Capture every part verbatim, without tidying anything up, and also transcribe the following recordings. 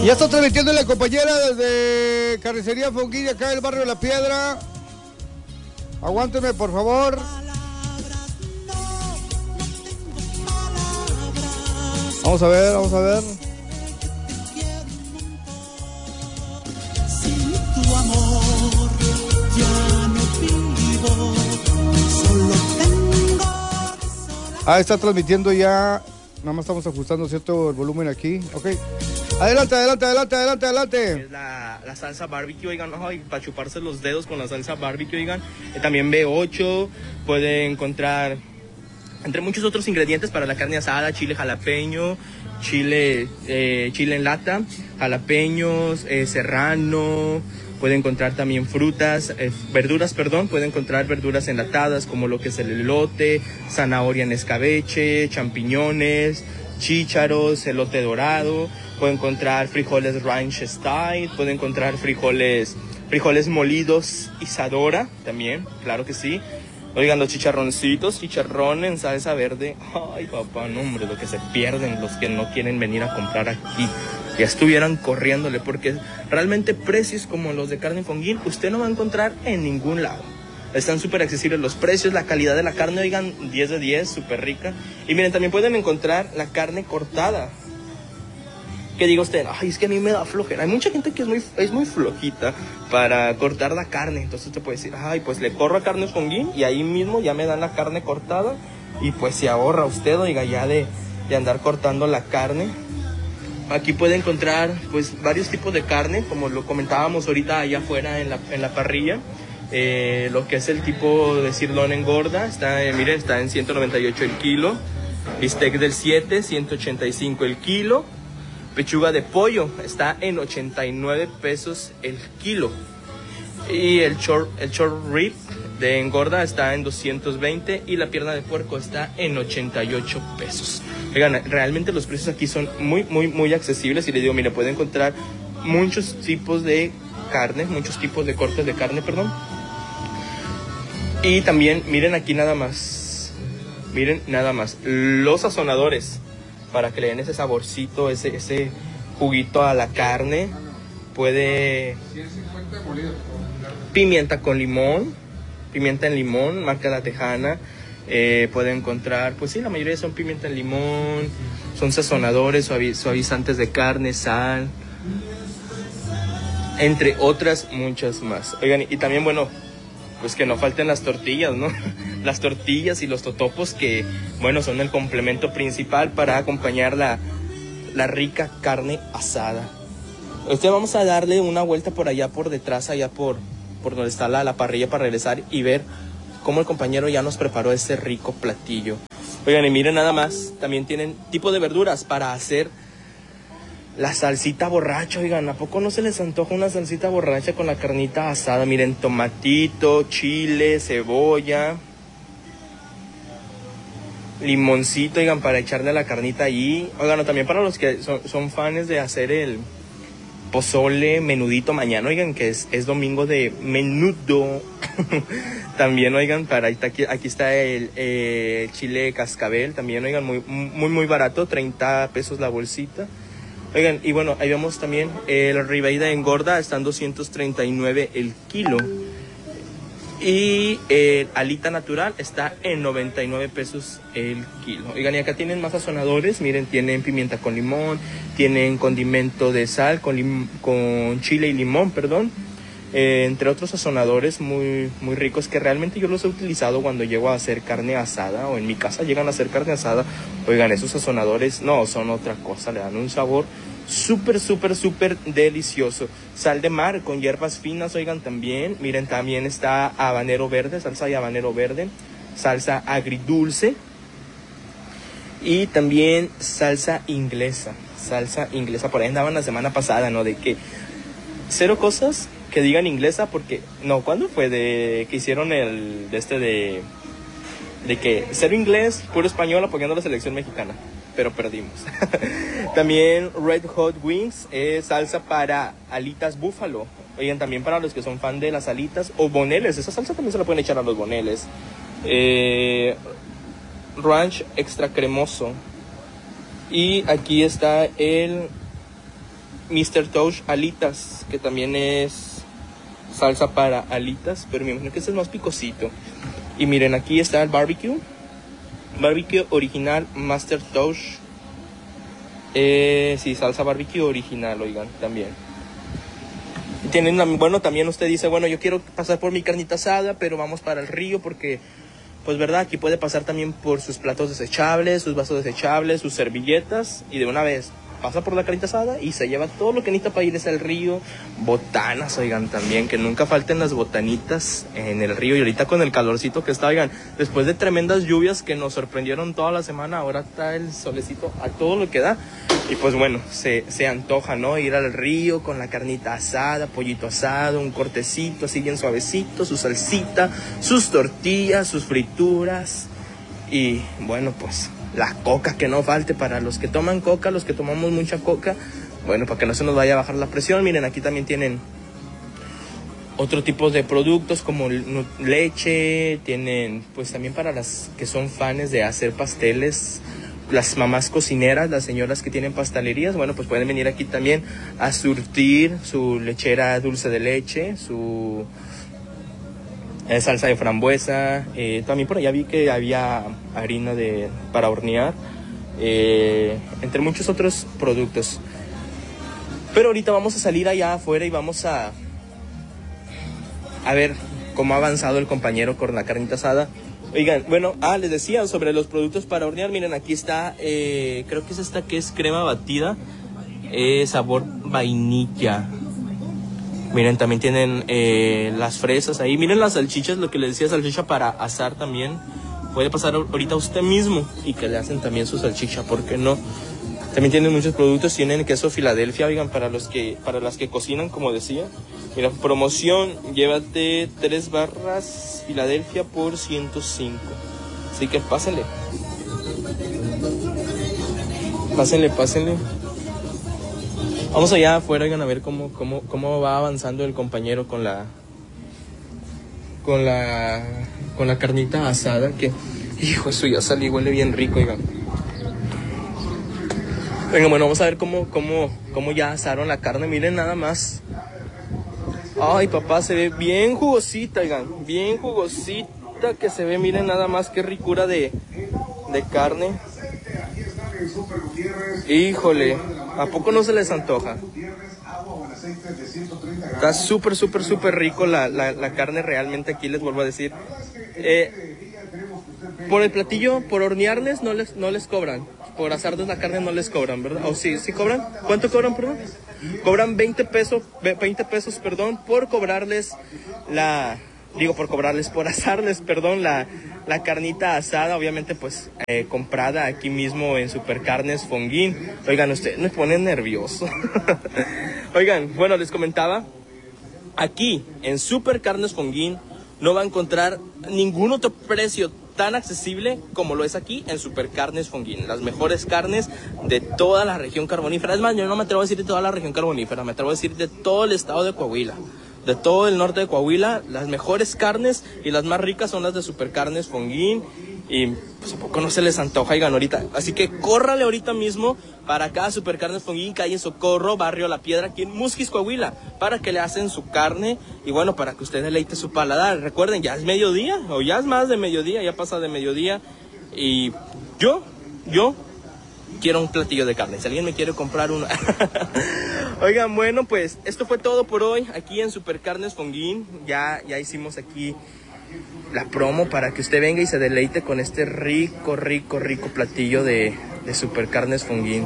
Ya está transmitiendo la compañera desde Carnicería Fonguilla, acá en el barrio de La Piedra. Aguánteme, por favor. Vamos a ver, vamos a ver. Ah, está transmitiendo ya. Nada más estamos ajustando cierto el volumen aquí. Ok. Adelante, adelante, adelante, adelante, adelante. Es la, la salsa barbecue, oigan, ay, para chuparse los dedos con la salsa barbecue, oigan. Eh, también B ocho, puede encontrar, entre muchos otros ingredientes para la carne asada, chile jalapeño, chile, eh, chile en lata, jalapeños, eh, serrano. Puede encontrar también frutas, eh, verduras, perdón, puede encontrar verduras enlatadas como lo que es el elote, zanahoria en escabeche, champiñones, chícharos, elote dorado. Puede encontrar frijoles ranch style, puede encontrar frijoles, frijoles molidos Isadora también, claro que sí. Oigan, los chicharroncitos, chicharrón en salsa verde. Ay, papá, no, hombre, lo que se pierden los que no quieren venir a comprar aquí. Ya estuvieran corriéndole, porque realmente precios como los de carne Fonguín usted no va a encontrar en ningún lado. Están súper accesibles los precios, la calidad de la carne, oigan, diez de diez, súper rica. Y miren, también pueden encontrar la carne cortada. Que diga usted, ay, es que a mí me da flojera. Hay mucha gente que es muy, es muy flojita para cortar la carne. Entonces usted puede decir, ay, pues le corro a Carnes Fonguín y ahí mismo ya me dan la carne cortada. Y pues se ahorra usted, oiga, ya de, de andar cortando la carne. Aquí puede encontrar pues varios tipos de carne, como lo comentábamos ahorita allá afuera en la, en la parrilla. Eh, lo que es el tipo de sirloin en gorda, está, eh, miren, está en ciento noventa y ocho el kilo. Bistec del siete, ciento ochenta y cinco el kilo. Pechuga de pollo está en ochenta y nueve pesos el kilo. Y el short, el short rib de engorda está en doscientos veinte y la pierna de puerco está en ochenta y ocho pesos. Oigan, realmente los precios aquí son muy, muy, muy accesibles y les digo, mire, puede encontrar muchos tipos de carne, muchos tipos de cortes de carne, perdón. Y también, miren aquí nada más, miren nada más, los sazonadores para que le den ese saborcito, ese, ese juguito a la carne. Puede pimienta con limón, pimienta en limón, marca La Tejana. Eh, puede encontrar, pues sí, la mayoría son pimienta en limón, son sazonadores, suaviz- suavizantes de carne, sal, entre otras muchas más. Oigan, y también, bueno, pues que no falten las tortillas, ¿no? Las tortillas y los totopos que, bueno, son el complemento principal para acompañar la, la rica carne asada. Este, vamos a darle una vuelta por allá, por detrás, allá por, por donde está la, la parrilla para regresar y ver cómo el compañero ya nos preparó ese rico platillo. Oigan, y miren nada más, también tienen tipo de verduras para hacer la salsita borracha. Oigan, ¿a poco no se les antoja una salsita borracha con la carnita asada? Miren, tomatito, chile, cebolla, limoncito, oigan, para echarle a la carnita ahí. Oigan, también para los que son, son fans de hacer el pozole, menudito mañana, oigan, que es, es domingo de menudo. También, oigan, para aquí, aquí está el eh, chile cascabel, también, oigan, muy, muy, muy barato, treinta pesos la bolsita. Oigan, y bueno, ahí vemos también el ribeye de engorda, están doscientos treinta y nueve el kilo. Y el alita natural está en noventa y nueve pesos el kilo. Oigan, y acá tienen más sazonadores, miren, tienen pimienta con limón, tienen condimento de sal con, lim- con chile y limón, perdón. Eh, entre otros sazonadores muy, muy ricos que realmente yo los he utilizado cuando llego a hacer carne asada o en mi casa llegan a hacer carne asada. Oigan, esos sazonadores no son otra cosa, le dan un sabor súper, súper, súper delicioso. Sal de mar con hierbas finas, oigan, también. Miren, también está habanero verde, salsa de habanero verde, salsa agridulce y también salsa inglesa. Salsa inglesa, por ahí andaban la semana pasada, ¿no? De que cero cosas que digan inglesa, porque no, ¿cuándo fue? De que hicieron el de este de de que cero inglés, puro español apoyando a la selección mexicana, pero perdimos. También Red Hot Wings, es salsa para alitas búfalo. Oigan, también para los que son fan de las alitas o boneles, esa salsa también se la pueden echar a los boneles. Eh, ranch extra cremoso. Y aquí está el mister Tosh alitas, que también es salsa para alitas, pero me imagino que este es más picosito. Y miren, aquí está el barbecue, barbecue original mister Tosh. Eh, sí, salsa barbecue original, oigan, también. Tienen una, bueno, también usted dice, bueno, yo quiero pasar por mi carnita asada, pero vamos para el río porque, pues verdad, aquí puede pasar también por sus platos desechables, sus vasos desechables, sus servilletas, y de una vez pasa por la carnita asada y se lleva todo lo que necesita para irse al río. Botanas, oigan, también, que nunca falten las botanitas en el río. Y ahorita con el calorcito que está, oigan, después de tremendas lluvias que nos sorprendieron toda la semana, ahora está el solecito a todo lo que da. Y pues bueno, se, se antoja, ¿no? Ir al río con la carnita asada, pollito asado, un cortecito así bien suavecito, su salsita, sus tortillas, sus frituras. Y bueno, pues la coca que no falte para los que toman coca, los que tomamos mucha coca. Bueno, para que no se nos vaya a bajar la presión. Miren, aquí también tienen otro tipo de productos como leche. Tienen pues también para las que son fans de hacer pasteles, las mamás cocineras, las señoras que tienen pastelerías, bueno, pues pueden venir aquí también a surtir su lechera dulce de leche, su eh, salsa de frambuesa. Eh, también por allá vi que había harina de para hornear, eh, entre muchos otros productos. Pero ahorita vamos a salir allá afuera y vamos a a ver cómo ha avanzado el compañero con la carnita asada. Oigan, bueno, ah, les decía sobre los productos para hornear. Miren, aquí está, eh, creo que es esta que es crema batida, eh, sabor vainilla. Miren, también tienen eh, las fresas ahí. Miren las salchichas, lo que les decía, salchicha para asar también. Puede pasar ahorita usted mismo y que le hacen también su salchicha, ¿por qué no? También tienen muchos productos, tienen queso Filadelfia, oigan, para los que, para las que cocinan, como decía. Mira, promoción, llévate tres barras Filadelfia por ciento cinco. Así que pásenle. Pásenle, pásenle. Vamos allá afuera, oigan, a ver cómo, cómo, cómo va avanzando el compañero con la, con la, con la carnita asada, que, hijo, eso ya salió, huele bien rico, oigan. Venga, bueno, vamos a ver cómo, cómo, cómo ya asaron la carne. Miren nada más. Ay, papá, se ve bien jugosita, oigan. Bien jugosita que se ve. Miren nada más qué ricura de, de carne. Híjole, ¿a poco no se les antoja? Está súper, súper, súper rico la, la, la carne realmente. Aquí les vuelvo a decir. Eh, por el platillo, por hornearles, no les, no les cobran. Por asarles la carne no les cobran, ¿verdad? ¿O sí, sí cobran? ¿Cuánto cobran, perdón? Cobran veinte pesos, veinte pesos, perdón, por cobrarles la... Digo, por cobrarles, por asarles, perdón, la, la carnita asada, obviamente, pues, eh, comprada aquí mismo en Supercarnes Fonguín. Oigan, ustedes me ponen nervioso. Oigan, bueno, les comentaba, aquí en Supercarnes Fonguín no va a encontrar ningún otro precio tan accesible como lo es aquí en Supercarnes Fonguín. Las mejores carnes de toda la región carbonífera. Es más, yo no me atrevo a decir de toda la región carbonífera, me atrevo a decir de todo el estado de Coahuila. De todo el norte de Coahuila, las mejores carnes y las más ricas son las de Supercarnes Fonguín. Y pues a poco no se les antoja, oigan, ahorita. Así que córrale ahorita mismo para acá a Supercarnes Fonguín, calle Socorro, barrio La Piedra, aquí en Musquis, Coahuila, para que le hacen su carne y bueno, para que usted deleite su paladar. Recuerden, ya es mediodía, o ya es más de mediodía, ya pasa de mediodía. Y yo, yo quiero un platillo de carne, si alguien me quiere comprar una. Oigan, bueno, pues esto fue todo por hoy aquí en Supercarnes Fonguín. Ya, ya hicimos aquí la promo para que usted venga y se deleite con este rico, rico, rico platillo de, de Supercarnes Fonguín.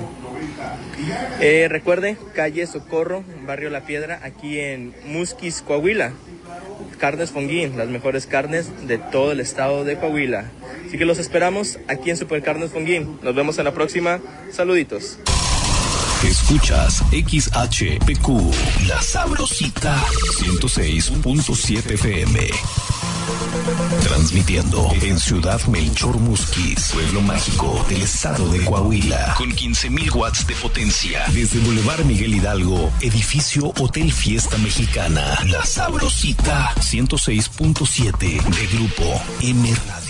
Eh, recuerde, calle Socorro, barrio La Piedra, aquí en Musquis, Coahuila. Carnes Fonguín, las mejores carnes de todo el estado de Coahuila. Así que los esperamos aquí en Supercarnes Fonguín. Nos vemos en la próxima. Saluditos. Escuchas X H P Q, La Sabrosita, ciento seis punto siete F M. Transmitiendo en Ciudad Melchor Musquis, pueblo mágico del estado de Coahuila, con quince mil watts de potencia. Desde Boulevard Miguel Hidalgo, edificio Hotel Fiesta Mexicana. La Sabrosita, ciento seis punto siete de Grupo M Radio.